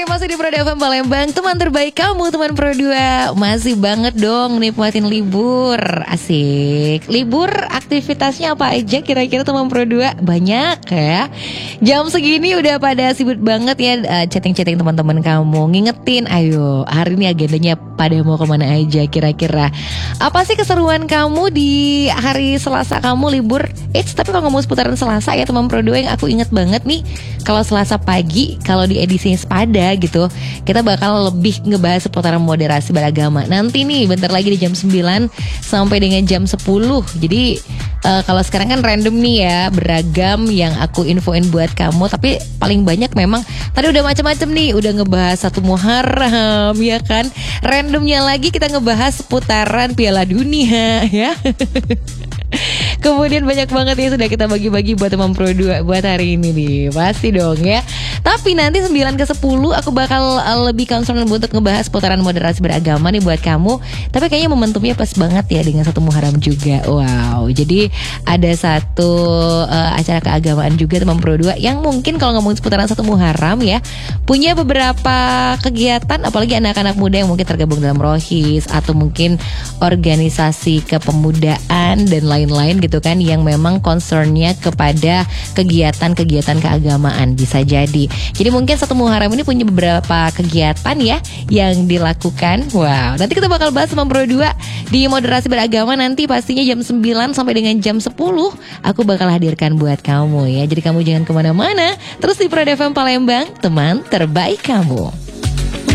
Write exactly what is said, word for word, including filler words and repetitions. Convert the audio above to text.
masih di Pro F M Palembang, teman terbaik kamu, teman Pro dua. Masih banget dong nikmatin libur. Asik. Libur aktivitasnya apa aja kira-kira teman Pro dua? Banyak ya. Jam segini udah pada sibuk banget ya uh, chatting-chatting teman-teman kamu. Ngingetin, ayo hari ini agendanya pada mau kemana aja kira-kira. Apa sih keseruan kamu di hari Selasa kamu libur? Eits, tapi kalau ngomong seputaran Selasa ya teman Pro dua, yang aku inget banget nih, kalau Selasa pagi, kalau di edisi Sepada gitu, kita bakal lebih ngebahas seputaran moderasi beragama. Nanti nih bentar lagi di jam sembilan sampai dengan jam sepuluh. Jadi uh, kalau sekarang kan random nih ya, beragam yang aku infoin buat kamu. Tapi paling banyak memang tadi udah macam-macam nih, udah ngebahas satu Muharram ya kan. Randomnya lagi kita ngebahas seputaran Piala Dunia ya. Kemudian banyak banget ya sudah kita bagi-bagi buat teman Pro dua buat hari ini nih. Pasti dong ya. Tapi nanti sembilan ke sepuluh aku bakal lebih concern untuk ngebahas putaran moderasi beragama nih buat kamu. Tapi kayaknya momentumnya pas banget ya dengan satu Muharram juga. Wow. Jadi ada satu uh, acara keagamaan juga teman Pro dua yang mungkin kalau ngomongin seputaran satu Muharram ya, punya beberapa kegiatan, apalagi anak-anak muda yang mungkin tergabung dalam Rohis atau mungkin organisasi kepemudaan dan lain-lain gitu kan, yang memang concernnya kepada kegiatan-kegiatan keagamaan bisa jadi. Jadi mungkin satu Muharram ini punya beberapa kegiatan ya yang dilakukan. Wow, nanti kita bakal bahas sama Pro dua di moderasi beragama nanti pastinya jam sembilan sampai dengan jam sepuluh aku bakal hadirkan buat kamu ya. Jadi kamu jangan kemana-mana, terus di Pro F M Palembang, teman terbaik kamu.